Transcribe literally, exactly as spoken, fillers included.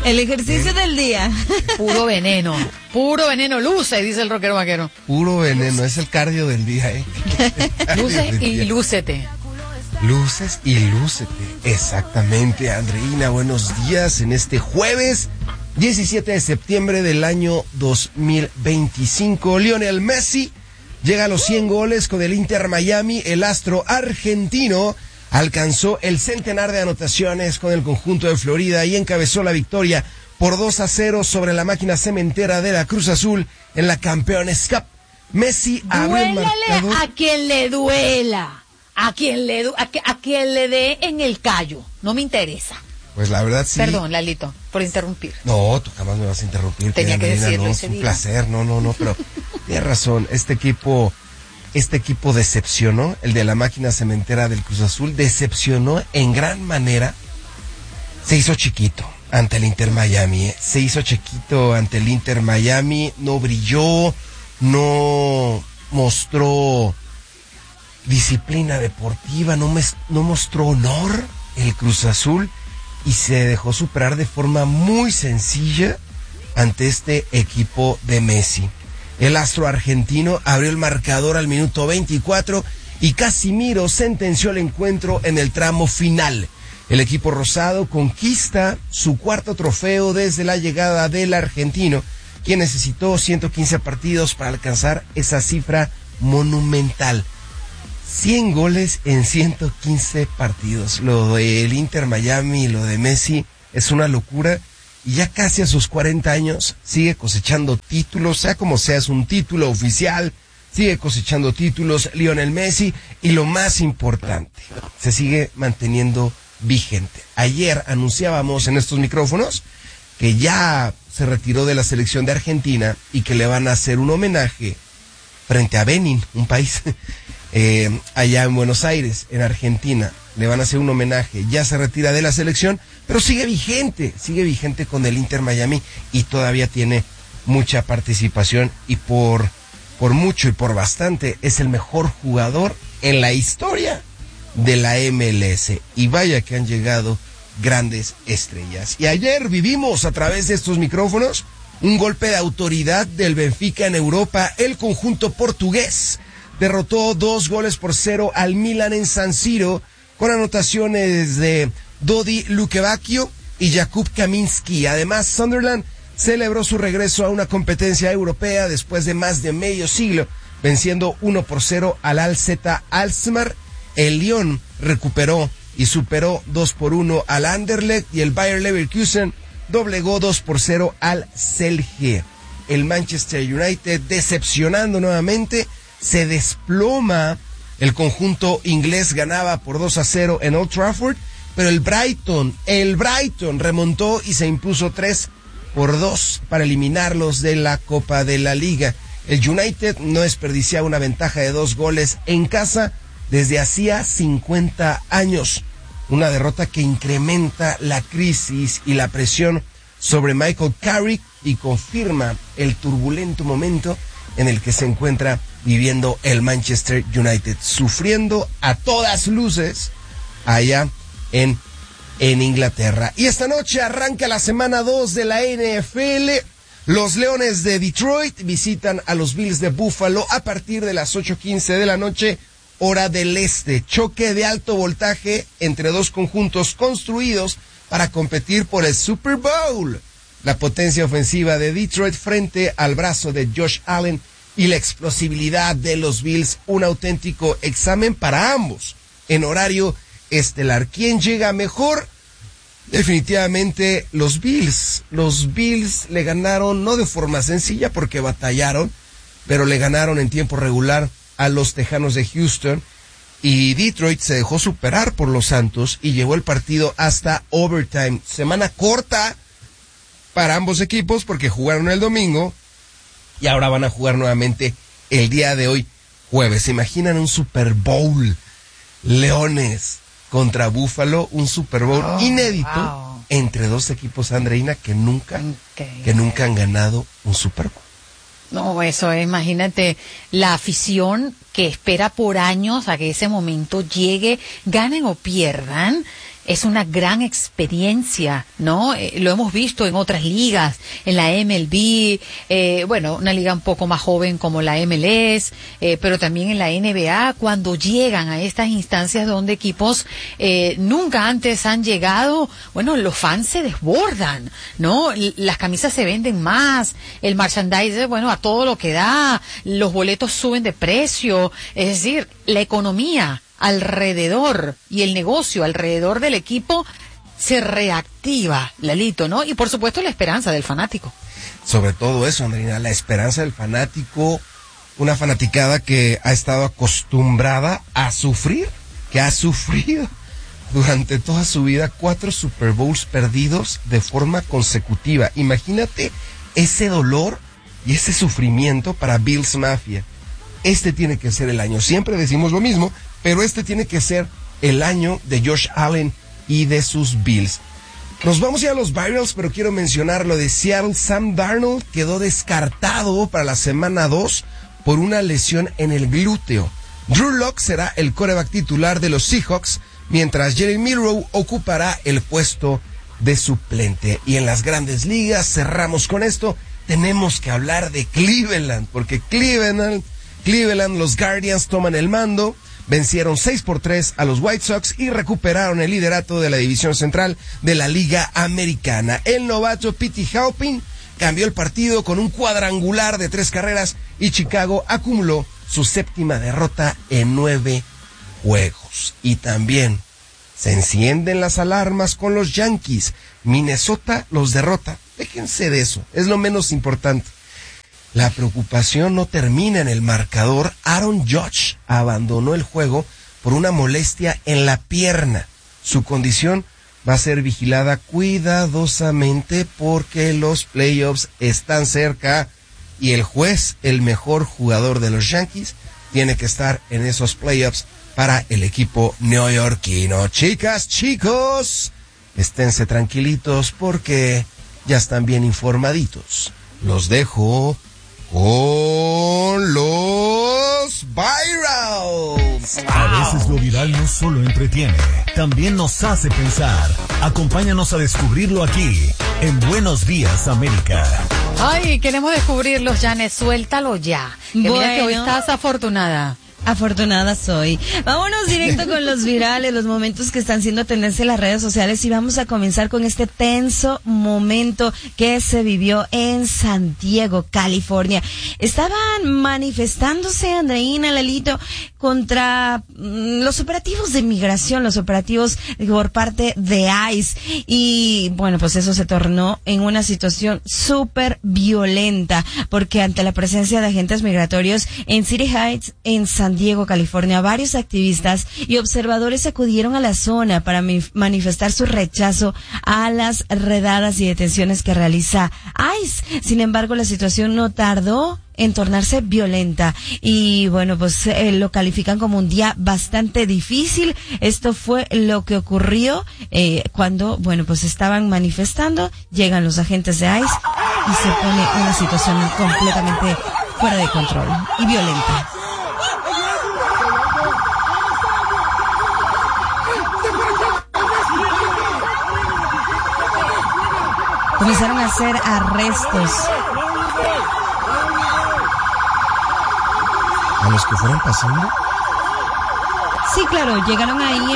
El ejercicio ¿Eh? del día. Puro veneno, puro veneno, luce, dice el rockero vaquero. Puro veneno, es el cardio del día, ¿eh? Luce y lúcete. Luces y lúcete, exactamente, Andreina, buenos días en este jueves diecisiete de septiembre del año dos mil veinticinco. Lionel Messi llega a los cien goles con el Inter Miami. El astro argentino alcanzó el centenar de anotaciones con el conjunto de Florida y encabezó la victoria por dos a cero sobre la máquina cementera de la Cruz Azul en la Campeones Cup. Messi abrió el marcador. A quien le duela. A quien le a, que, a quien le dé en el callo, no me interesa. Pues la verdad sí. Perdón, Lalito, por interrumpir. No, tú jamás me vas a interrumpir. Tenía que Andreina, decirlo no, ese es un día. placer, no, no, no, pero tienes razón, este equipo, este equipo decepcionó, el de la máquina cementera del Cruz Azul, decepcionó en gran manera, se hizo chiquito ante el Inter Miami, ¿eh? se hizo chiquito ante el Inter Miami, no brilló, no mostró disciplina deportiva, no, me, no mostró honor el Cruz Azul y se dejó superar de forma muy sencilla ante este equipo de Messi. El astro argentino abrió el marcador al minuto veinticuatro y Casimiro sentenció el encuentro en el tramo final. El equipo rosado conquista su cuarto trofeo desde la llegada del argentino, quien necesitó ciento quince partidos para alcanzar esa cifra monumental. cien goles en ciento quince partidos. Lo del Inter Miami, lo de Messi, es una locura. Y ya casi a sus cuarenta años sigue cosechando títulos, sea como sea, es un título oficial. Sigue cosechando títulos Lionel Messi. Y lo más importante, se sigue manteniendo vigente. Ayer anunciábamos en estos micrófonos que ya se retiró de la selección de Argentina y que le van a hacer un homenaje frente a Benin, un país... Eh, allá en Buenos Aires, en Argentina, le van a hacer un homenaje. Ya se retira de la selección, pero sigue vigente, sigue vigente con el Inter Miami y todavía tiene mucha participación y por, por mucho y por bastante es el mejor jugador en la historia de la M L S. Y vaya que han llegado grandes estrellas. Y ayer vivimos a través de estos micrófonos un golpe de autoridad del Benfica en Europa. El conjunto portugués derrotó dos goles por cero al Milan en San Siro con anotaciones de Dodi Lukebakio y Jakub Kaminski. Además, Sunderland celebró su regreso a una competencia europea después de más de medio siglo, venciendo uno por cero al Al Z Alkmaar. El Lyon recuperó y superó dos por uno al Anderlecht y el Bayer Leverkusen doblegó dos por cero al Celje. El Manchester United, decepcionando nuevamente, se desploma. El conjunto inglés ganaba por dos a cero en Old Trafford, pero el Brighton, el Brighton remontó y se impuso tres por dos para eliminarlos de la Copa de la Liga. El United no desperdiciaba una ventaja de dos goles en casa desde hacía cincuenta años. Una derrota que incrementa la crisis y la presión sobre Michael Carrick y confirma el turbulento momento en el que se encuentra viviendo el Manchester United, sufriendo a todas luces allá en, en Inglaterra. Y esta noche arranca la semana dos de la N F L. Los Leones de Detroit visitan a los Bills de Buffalo a partir de las ocho quince de la noche, hora del este. Choque de alto voltaje entre dos conjuntos construidos para competir por el Super Bowl. La potencia ofensiva de Detroit frente al brazo de Josh Allen y la explosividad de los Bills, un auténtico examen para ambos en horario estelar. ¿Quién llega mejor? Definitivamente los Bills. Los Bills le ganaron, no de forma sencilla porque batallaron, pero le ganaron en tiempo regular a los Tejanos de Houston, y Detroit se dejó superar por los Santos y llevó el partido hasta overtime. Semana corta para ambos equipos porque jugaron el domingo y ahora van a jugar nuevamente el día de hoy, jueves. ¿Se imaginan un Super Bowl? Leones contra Búfalo, un Super Bowl oh, inédito wow. entre dos equipos, Andreina, que nunca, okay. que nunca han ganado un Super Bowl. No, eso es, imagínate, la afición que espera por años a que ese momento llegue, ganen o pierdan, es una gran experiencia, ¿no? Eh, lo hemos visto en otras ligas, en la M L B, eh, bueno, una liga un poco más joven como la M L S, eh, pero también en la N B A, cuando llegan a estas instancias donde equipos eh, nunca antes han llegado, bueno, los fans se desbordan, ¿no? L- las camisas se venden más, el merchandise, bueno, a todo lo que da, los boletos suben de precio, es decir, la economía alrededor y el negocio alrededor del equipo se reactiva, Lalito, ¿no? Y por supuesto la esperanza del fanático. Sobre todo eso, Andrina, la esperanza del fanático, una fanaticada que ha estado acostumbrada a sufrir, que ha sufrido durante toda su vida cuatro Super Bowls perdidos de forma consecutiva. Imagínate ese dolor y ese sufrimiento para Bills Mafia. Este tiene que ser el año. Siempre decimos lo mismo, pero este tiene que ser el año de Josh Allen y de sus Bills. Nos vamos ya a los virals, pero quiero mencionar lo de Seattle. Sam Darnold quedó descartado para la semana dos por una lesión en el glúteo. Drew Lock será el quarterback titular de los Seahawks, mientras Jerry Milroe ocupará el puesto de suplente. Y en las grandes ligas, cerramos con esto, tenemos que hablar de Cleveland, porque Cleveland, Cleveland, los Guardians toman el mando, vencieron seis por tres a los White Sox y recuperaron el liderato de la división central de la Liga Americana. El novato Pete Halpin cambió el partido con un cuadrangular de tres carreras y Chicago acumuló su séptima derrota en nueve juegos. Y también se encienden las alarmas con los Yankees. Minnesota los derrota. Déjense de eso, es lo menos importante. La preocupación no termina en el marcador. Aaron Judge abandonó el juego por una molestia en la pierna. Su condición va a ser vigilada cuidadosamente porque los playoffs están cerca y el juez, el mejor jugador de los Yankees, tiene que estar en esos playoffs para el equipo neoyorquino. Chicas, chicos, esténse tranquilitos porque ya están bien informaditos. Los dejo con los virals. A veces lo viral no solo entretiene, también nos hace pensar. Acompáñanos a descubrirlo aquí, en Buenos Días América. Ay, queremos descubrirlos, Janet, suéltalo ya. Que Bueno. mira que hoy estás afortunada. Afortunada soy. Vámonos directo con los virales, los momentos que están siendo tendencia en las redes sociales y vamos a comenzar con este tenso momento que se vivió en San Diego, California. Estaban manifestándose, Andreina, Lalito, contra mm, los operativos de migración, los operativos por parte de ICE y bueno, pues eso se tornó en una situación súper violenta porque ante la presencia de agentes migratorios en City Heights, en San Diego, California, varios activistas y observadores acudieron a la zona para mi- manifestar su rechazo a las redadas y detenciones que realiza ICE. Sin embargo, la situación no tardó en tornarse violenta y bueno, pues eh, lo califican como un día bastante difícil. Esto fue lo que ocurrió eh, cuando, bueno, pues estaban manifestando, llegan los agentes de ICE y se pone una situación completamente fuera de control y violenta. Comenzaron a hacer arrestos. ¿A los que fueron pasando? Sí, claro, llegaron ahí